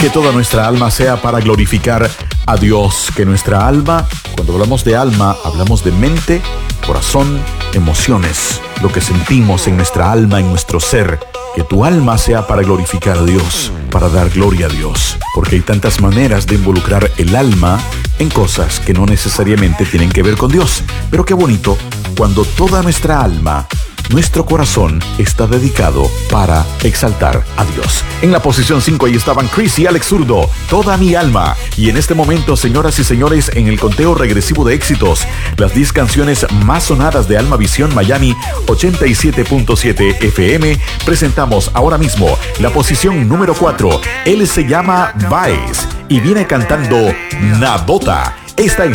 Que toda nuestra alma sea para glorificar a Dios. Que nuestra alma, cuando hablamos de alma, hablamos de mente, corazón, emociones, lo que sentimos en nuestra alma, en nuestro ser. Que tu alma sea para glorificar a Dios, para dar gloria a Dios. Porque hay tantas maneras de involucrar el alma en cosas que no necesariamente tienen que ver con Dios. Pero qué bonito cuando toda nuestra alma, nuestro corazón está dedicado para exaltar a Dios. En la posición 5 ahí estaban Chris y Alex Zurdo, Toda mi alma. Y en este momento, señoras y señores, en el conteo regresivo de éxitos, las 10 canciones más sonadas de Alma Visión Miami 87.7 FM, presentamos ahora mismo la posición número 4. Él se llama Baez y viene cantando Nadota. Esta